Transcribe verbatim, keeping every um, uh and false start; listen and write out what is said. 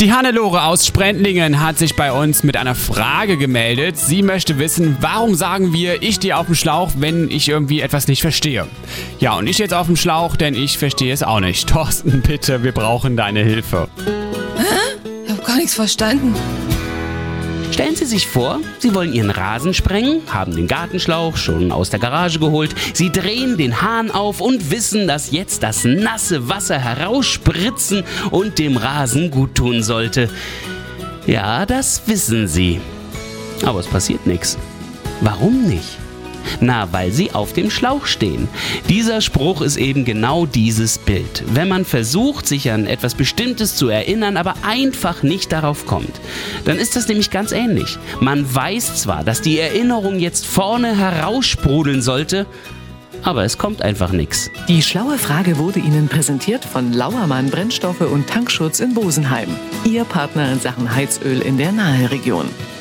Die Hannelore aus Sprendlingen hat sich bei uns mit einer Frage gemeldet. Sie möchte wissen, warum sagen wir, ich stehe auf dem Schlauch, wenn ich irgendwie etwas nicht verstehe. Ja, und ich jetzt auf dem Schlauch, denn ich verstehe es auch nicht. Thorsten, bitte, wir brauchen deine Hilfe. Hä? Ich habe gar nichts verstanden. Stellen Sie sich vor, Sie wollen Ihren Rasen sprengen, haben den Gartenschlauch schon aus der Garage geholt, Sie drehen den Hahn auf und wissen, dass jetzt das nasse Wasser herausspritzen und dem Rasen gut tun sollte. Ja, das wissen Sie. Aber es passiert nichts. Warum nicht? Na, weil Sie auf dem Schlauch stehen. Dieser Spruch ist eben genau dieses Bild. Wenn man versucht, sich an etwas Bestimmtes zu erinnern, aber einfach nicht darauf kommt, dann ist das nämlich ganz ähnlich. Man weiß zwar, dass die Erinnerung jetzt vorne heraussprudeln sollte, aber es kommt einfach nichts. Die schlaue Frage wurde Ihnen präsentiert von Lauermann Brennstoffe und Tankschutz in Bosenheim. Ihr Partner in Sachen Heizöl in der Naheregion.